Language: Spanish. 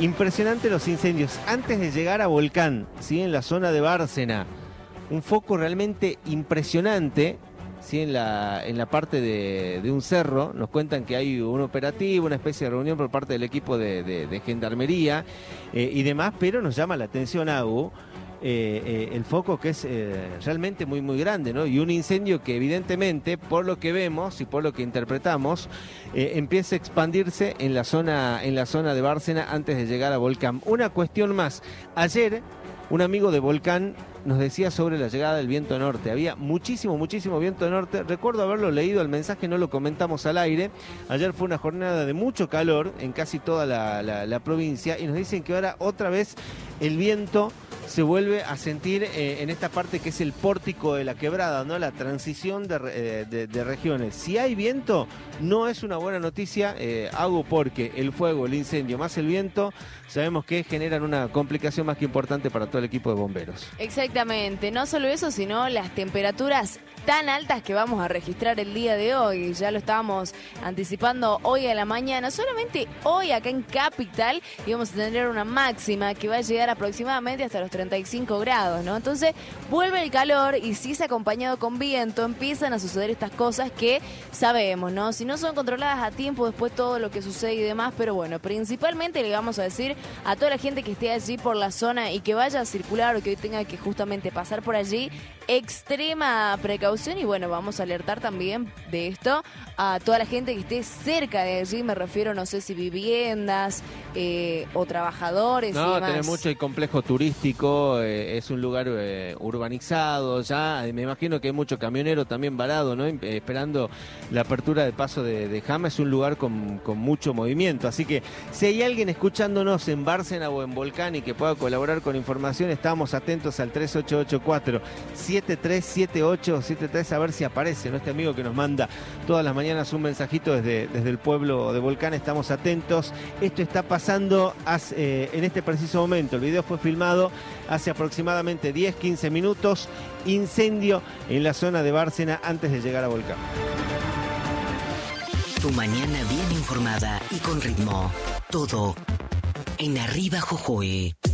Impresionante los incendios. Antes de llegar a Volcán, ¿sí? En la zona de Bárcena, un foco realmente impresionante, ¿sí? En la parte de un cerro. Nos cuentan que hay un operativo, una especie de reunión por parte del equipo de gendarmería y demás, pero nos llama la atención, Agu, el foco que es realmente muy muy grande, ¿no? Y un incendio que evidentemente, por lo que vemos y por lo que interpretamos, empieza a expandirse en la zona de Bárcena antes de llegar a Volcán. Una cuestión más. Ayer un amigo de Volcán nos decía sobre la llegada del viento norte. Había muchísimo viento norte. Recuerdo haberlo leído, el mensaje no lo comentamos al aire. Ayer fue una jornada de mucho calor en casi toda la provincia y nos dicen que ahora otra vez el viento se vuelve a sentir en esta parte que es el pórtico de la quebrada, ¿no? La transición de regiones. Si hay viento, no es una buena noticia, Agu, porque el fuego, el incendio más el viento, sabemos que generan una complicación más que importante para todo el equipo de bomberos. Exactamente, no solo eso, sino las temperaturas tan altas que vamos a registrar el día de hoy. Ya lo estábamos anticipando hoy a la mañana. Solamente hoy acá en Capital íbamos a tener una máxima que va a llegar aproximadamente hasta los 35 grados, ¿no? Entonces vuelve el calor y si es acompañado con viento, empiezan a suceder estas cosas que sabemos, ¿no? Si no son controladas a tiempo, después todo lo que sucede y demás, pero bueno, principalmente le vamos a decir a toda la gente que esté allí por la zona y que vaya a circular o que hoy tenga que justamente pasar por allí, extrema precaución. Y bueno, vamos a alertar también de esto a toda la gente que esté cerca de allí, me refiero, no sé si viviendas o trabajadores. No, y demás. tenés mucho el complejo turístico, es un lugar urbanizado ya, me imagino que hay mucho camionero también varado, ¿no? Esperando la apertura del paso de Jama. Es un lugar con mucho movimiento, así que si hay alguien escuchándonos en Bárcena o en Volcán y que pueda colaborar con información, estamos atentos al 3884-737873 a ver si aparece, ¿no? Este amigo que nos manda todas las mañanas un mensajito desde el pueblo de Volcán. Estamos atentos. Esto está pasando en este preciso momento. El video fue filmado hace aproximadamente 10-15 minutos. Incendio en la zona de Bárcena antes de llegar a Volcán. Tu mañana bien informada y con ritmo. Todo en Arriba Jujuy.